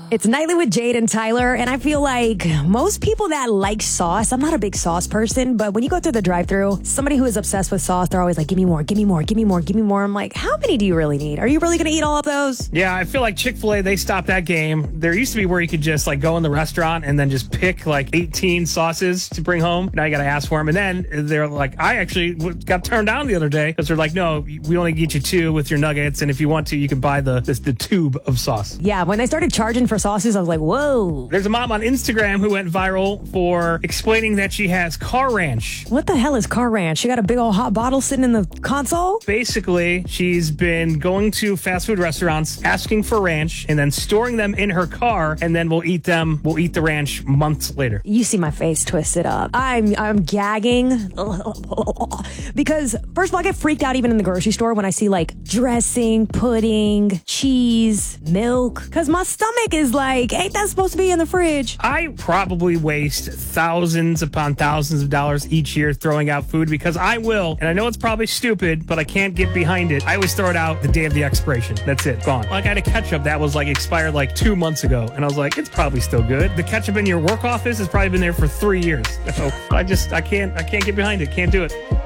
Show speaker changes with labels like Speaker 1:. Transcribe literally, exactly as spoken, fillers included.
Speaker 1: It's Nightly with Jade and Tyler, and I feel like most people that like sauce, I'm not a big sauce person, but when you go through the drive-thru, somebody who is obsessed with sauce, they're always like, give me more, give me more, give me more, give me more. I'm like, how many do you really need? Are you really going to eat all of those?
Speaker 2: Yeah, I feel like Chick-fil-A, they stopped that game. There used to be where you could just like go in the restaurant and then just pick like eighteen sauces to bring home. Now you got to ask for them. And then they're like, I actually got turned down the other day because they're like, no, we only get you two with your nuggets. And if you want to, you can buy the, this, the tube of sauce.
Speaker 1: Yeah, when they started charging for sauces, I was like, whoa.
Speaker 2: There's a mom on Instagram who went viral for explaining that she has Car Ranch.
Speaker 1: What the hell is Car Ranch? She got a big old hot bottle sitting in the console?
Speaker 2: Basically, she's been going to fast food restaurants, asking for ranch, and then storing them in her car, and then we'll eat them. We'll eat the ranch months later.
Speaker 1: You see my face twisted up. I'm I'm gagging because first of all, I get freaked out even in the grocery store when I see like dressing, pudding, cheese, milk, because my stomach is like, ain't that supposed to be in the fridge?
Speaker 2: I probably waste thousands upon thousands of dollars each year throwing out food because I will, and I know it's probably stupid, but I can't get behind it. I always throw it out the day of the expiration. That's it, gone. Like I had a ketchup that was like expired like two months ago, and I was like, it's probably still good. The ketchup in your work office has probably been there for three years. So I just, I can't, I can't get behind it. Can't do it.